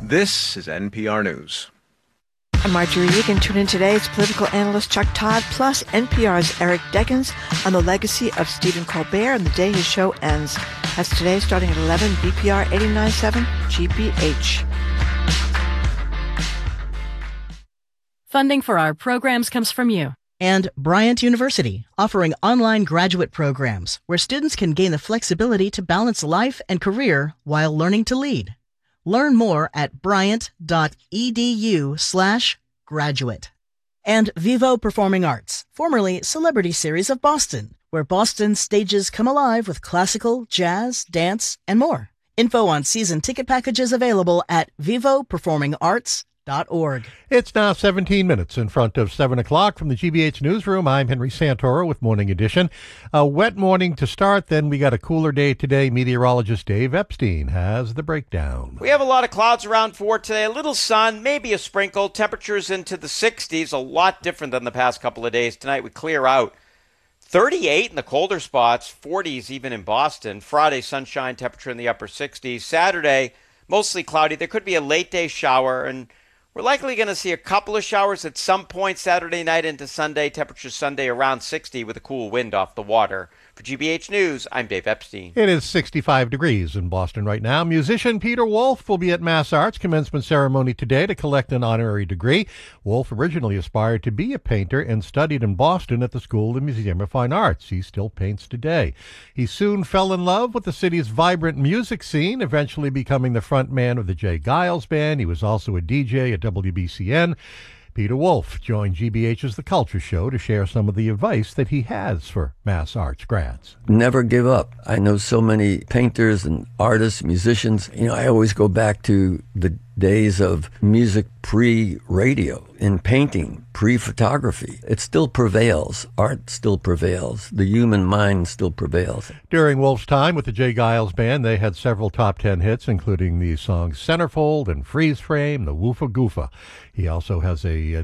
This is NPR News. I'm Marjorie Egan. Tune in today. It's political analyst Chuck Todd, plus NPR's Eric Deggans on the legacy of Stephen Colbert and the day his show ends. That's today, starting at 11, BPR 89.7 GBH. Funding for our programs comes from you. And Bryant University, offering online graduate programs where students can gain the flexibility to balance life and career while learning to lead. Learn more at bryant.edu/graduate. And Vivo Performing Arts, formerly Celebrity Series of Boston, where Boston's stages come alive with classical, jazz, dance, and more. Info on season ticket packages available at vivoperformingarts.org. It's now 17 minutes in front of 7 o'clock from the GBH Newsroom. I'm Henry Santoro with Morning Edition. A wet morning to start, then we got a cooler day today. Meteorologist Dave Epstein has the breakdown. We have a lot of clouds around for today, a little sun, maybe a sprinkle, temperatures into the 60s, a lot different than the past couple of days. Tonight we clear out. 38 in the colder spots, 40s even in Boston. Friday, sunshine, temperature in the upper 60s. Saturday, mostly cloudy. There could be a late day shower, and we're likely going to see a couple of showers at some point Saturday night into Sunday. Temperatures Sunday around 60 with a cool wind off the water. For GBH News, I'm Dave Epstein. It is 65 degrees in Boston right now. Musician Peter Wolf will be at Mass Arts commencement ceremony today to collect an honorary degree. Wolf originally aspired to be a painter and studied in Boston at the School and Museum of Fine Arts. He still paints today. He soon fell in love with the city's vibrant music scene, eventually becoming the front man of the Jay Giles Band. He was also a DJ at WBCN. Peter Wolf joined GBH's The Culture Show to share some of the advice that he has for Mass Arts grads. Never give up. I know so many painters and artists, musicians. I always go back to the days of music pre-radio and painting, pre-photography. It still prevails. Art still prevails. The human mind still prevails. During Wolf's time with the Jay Giles Band, they had several top 10 hits, including the songs Centerfold and Freeze Frame, the Woofa Goofa. He also is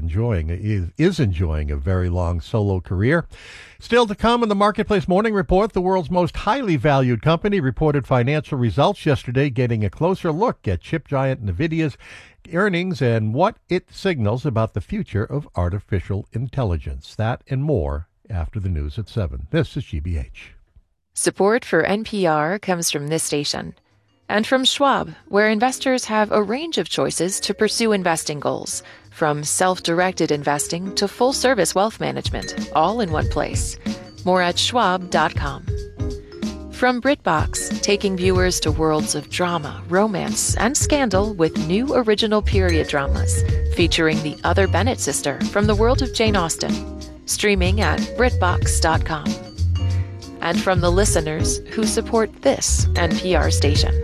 enjoying a very long solo career. Still to come in the Marketplace Morning Report, the world's most highly valued company reported financial results yesterday, getting a closer look at chip giant NVIDIA's earnings and what it signals about the future of artificial intelligence. That and more after the news at 7. This is GBH. Support for NPR comes from this station and from Schwab, where investors have a range of choices to pursue investing goals, from self-directed investing to full-service wealth management, all in one place. More at schwab.com. From BritBox, taking viewers to worlds of drama, romance, and scandal with new original period dramas featuring the other Bennett sister from the world of Jane Austen. Streaming at BritBox.com. And from the listeners who support this NPR station.